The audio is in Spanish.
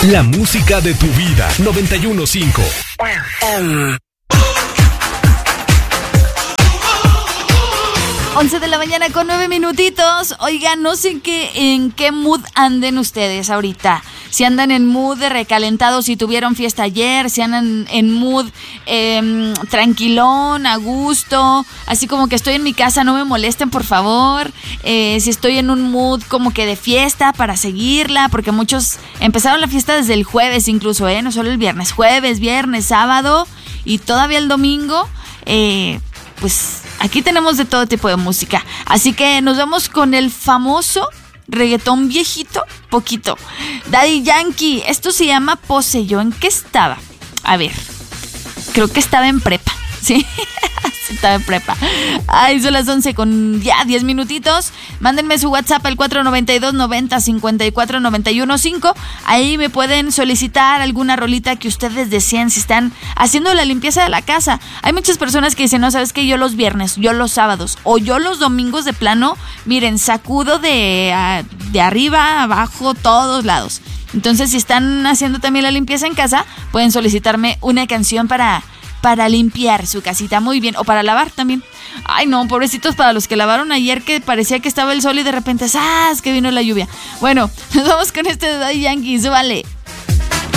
La música de tu vida. 91.5. 11 de la mañana con 9 minutitos. Oigan, no sé en qué mood anden ustedes ahorita. Si andan en mood de recalentado, si tuvieron fiesta ayer, si andan en mood tranquilón, a gusto, así como que estoy en mi casa, no me molesten por favor. Si estoy en un mood como que de fiesta para seguirla, porque muchos empezaron la fiesta desde el jueves incluso, no solo el viernes, jueves, viernes, sábado y todavía el domingo. Pues aquí tenemos de todo tipo de música. Así que nos vamos con el famoso reggaetón viejito, poquito. Daddy Yankee, esto se llama Pose. ¿Yo en qué estaba? A ver, creo que estaba en prepa, ¿sí? Sí, estaba en prepa. Ay, son las 11 con ya 10 minutitos. Mándenme su WhatsApp al 492-90-54-91-5. Ahí me pueden solicitar alguna rolita que ustedes deseen si están haciendo la limpieza de la casa. Hay muchas personas que dicen, no, ¿sabes qué? Yo los viernes, yo los sábados o yo los domingos de plano, miren, sacudo de arriba, abajo, todos lados. Entonces, si están haciendo también la limpieza en casa, pueden solicitarme una canción para limpiar su casita, muy bien, o para lavar también. Ay no, pobrecitos para los que lavaron ayer, que parecía que estaba el sol y de repente ¡zas!, que vino la lluvia. Bueno, nos vamos con este de Daddy Yankee, súbale.